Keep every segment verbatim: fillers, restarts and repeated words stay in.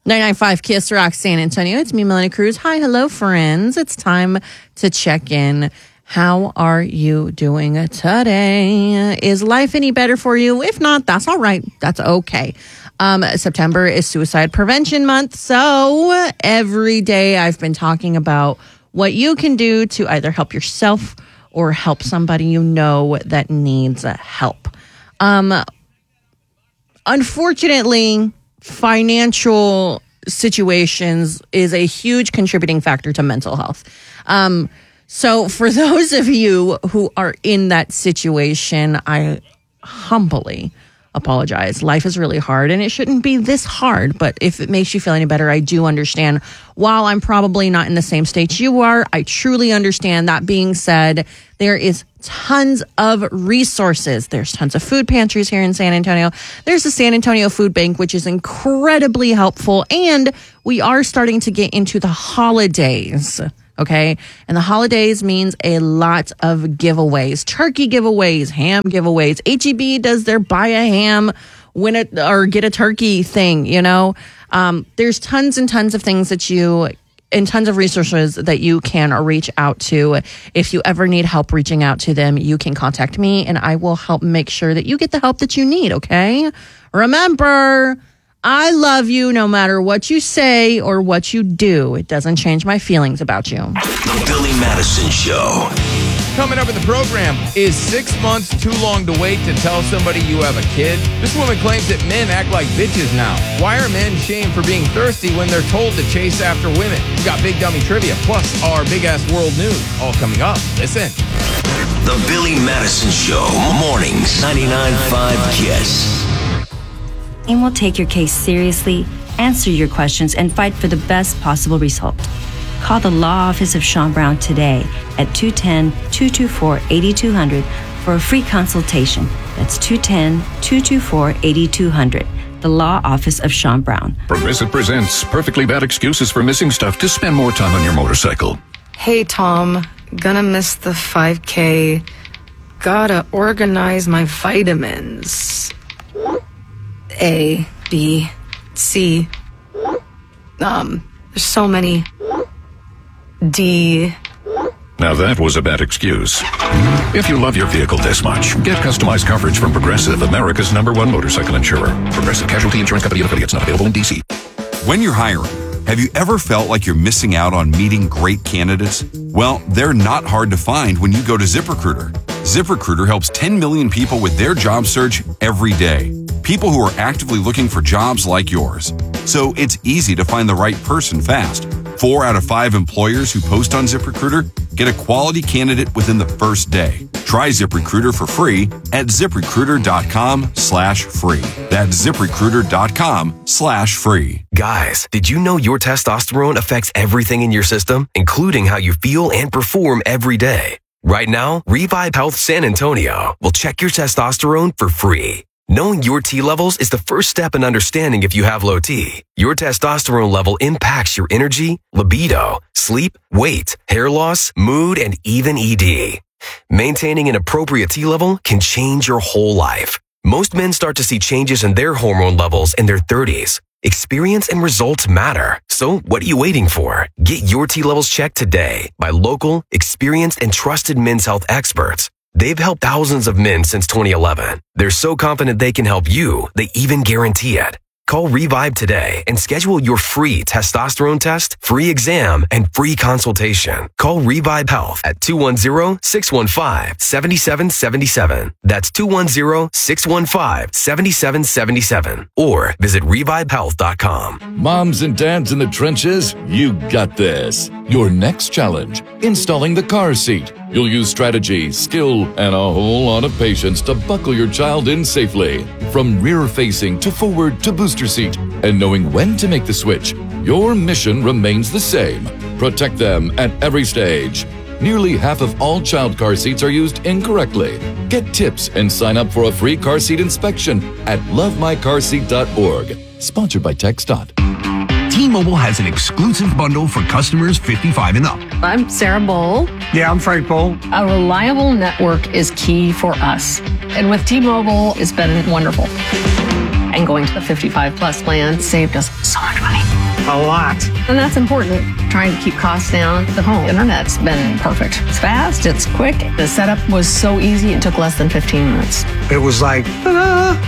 ninety-nine point five Kiss Rock San Antonio. It's me, Melanie Cruz. Hi, hello, friends. It's time to check in. How are you doing today? Is life any better for you? If not, that's all right. That's okay. Um, September is Suicide Prevention Month. So every day I've been talking about what you can do to either help yourself or help somebody you know that needs help. Um, unfortunately, financial situations is a huge contributing factor to mental health. Um, so for those of you who are in that situation, I humbly apologize. Life is really hard and it shouldn't be this hard, but if it makes you feel any better, I do understand. While I'm probably not in the same state you are, I truly understand. That being said, there is tons of resources. There's tons of food pantries here in San Antonio. There's the San Antonio Food Bank, which is incredibly helpful. And we are starting to get into the holidays. Okay. And the holidays means a lot of giveaways, turkey giveaways, ham giveaways. H E B does their buy a ham, win it or get a turkey thing. You know, um, there's tons and tons of things that you and tons of resources that you can reach out to. If you ever need help reaching out to them, you can contact me and I will help make sure that you get the help that you need. Okay. Remember, I love you no matter what you say or what you do. It doesn't change my feelings about you. The Billy Madison Show. Coming up in the program, is six months too long to wait to tell somebody you have a kid? This woman claims that men act like bitches now. Why are men shamed for being thirsty when they're told to chase after women? We got big dummy trivia, plus our big-ass world news. All coming up. Listen. The Billy Madison Show. Mornings. ninety-nine point five Kiss. And will take your case seriously, answer your questions, and fight for the best possible result. Call the Law Office of Sean Brown today at two one zero, two two four, eight two zero zero for a free consultation. That's two one zero, two two four, eight two zero zero. The Law Office of Sean Brown. Progressive presents perfectly bad excuses for missing stuff to spend more time on your motorcycle. Hey, Tom. Gonna miss the five K. Gotta organize my vitamins. A, B, C. Um, there's so many. D. Now that was a bad excuse. If you love your vehicle this much, get customized coverage from Progressive, America's number one motorcycle insurer. Progressive Casualty Insurance Company and affiliates, not available in D C. When you're hiring, have you ever felt like you're missing out on meeting great candidates? Well, they're not hard to find when you go to ZipRecruiter. ZipRecruiter helps ten million people with their job search every day. People who are actively looking for jobs like yours. So it's easy to find the right person fast. Four out of five employers who post on ZipRecruiter get a quality candidate within the first day. Try ZipRecruiter for free at ZipRecruiter.com slash free. That's ZipRecruiter.com slash free. Guys, did you know your testosterone affects everything in your system, including how you feel and perform every day? Right now, Revive Health San Antonio will check your testosterone for free. Knowing your T levels is the first step in understanding if you have low T. Your testosterone level impacts your energy, libido, sleep, weight, hair loss, mood, and even E D. Maintaining an appropriate T level can change your whole life. Most men start to see changes in their hormone levels in their thirties. Experience and results matter. So what are you waiting for? Get your T levels checked today by local, experienced, and trusted men's health experts. They've helped thousands of men since twenty eleven. They're so confident they can help you, they even guarantee it. Call Revive today and schedule your free testosterone test, free exam, and free consultation. Call Revive Health at two one zero, six one five, seven seven seven seven. That's two one zero, six one five, seven seven seven seven. Or visit revive health dot com. Moms and dads in the trenches, you got this. Your next challenge, installing the car seat. You'll use strategy, skill, and a whole lot of patience to buckle your child in safely. From rear-facing to forward to booster seat. And knowing when to make the switch, your mission remains the same. Protect them at every stage. Nearly half of all child car seats are used incorrectly. Get tips and sign up for a free car seat inspection at love my car seat dot org. Sponsored by TxDOT. T-Mobile has an exclusive bundle for customers fifty-five and up. I'm Sarah Bowl. Yeah, I'm Frank Bowl. A reliable network is key for us. And with T-Mobile, it's been wonderful. And going to the fifty-five plus plan saved us so much money. A lot. And that's important. Trying to keep costs down. The home internet's been perfect. It's fast, it's quick. The setup was so easy, it took less than fifteen minutes. It was like, ta-da!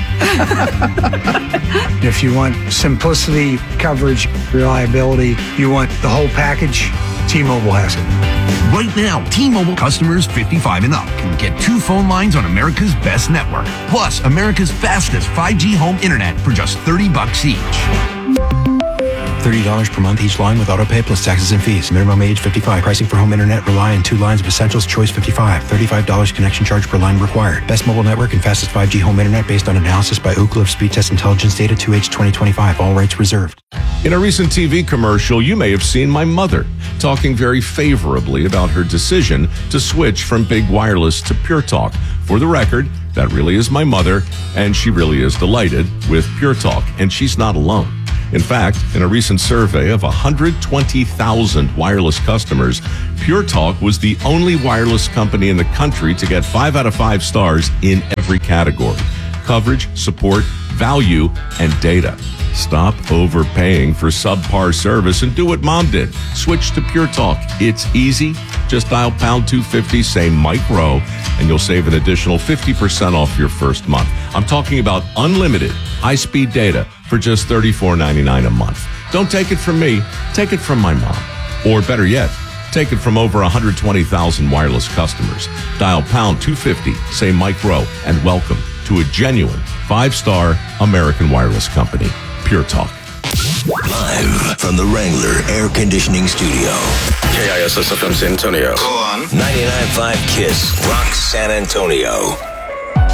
If you want simplicity, coverage, reliability, you want the whole package, T-Mobile has it. Right now, T-Mobile customers fifty-five and up can get two phone lines on America's best network, plus America's fastest five G home internet for just thirty bucks each. thirty dollars per month each line with autopay plus taxes and fees. Minimum age fifty-five. Pricing for home internet rely on two lines of Essentials Choice fifty-five. thirty-five dollars connection charge per line required. Best mobile network and fastest five G home internet based on analysis by Ookla of Speed Test Intelligence Data two H twenty twenty-five. All rights reserved. In a recent T V commercial, you may have seen my mother talking very favorably about her decision to switch from Big Wireless to Pure Talk. For the record, that really is my mother, and she really is delighted with Pure Talk, and she's not alone. In fact, in a recent survey of one hundred twenty thousand wireless customers, Pure Talk was the only wireless company in the country to get five out of five stars in every category: coverage, support, value, and data. Stop overpaying for subpar service and do what Mom did. Switch to Pure Talk. It's easy. Just dial pound two fifty, say Mike Rowe, and you'll save an additional fifty percent off your first month. I'm talking about unlimited high-speed data for just thirty-four ninety-nine a month. Don't take it from me. Take it from my mom. Or better yet, take it from over one hundred twenty thousand wireless customers. Dial pound two fifty, say Mike Rowe, and welcome to a genuine five-star American wireless company, Pure Talk. Live from the Wrangler Air Conditioning Studio. K I S S F M San Antonio. Go on. ninety-nine point five KISS, Rock San Antonio.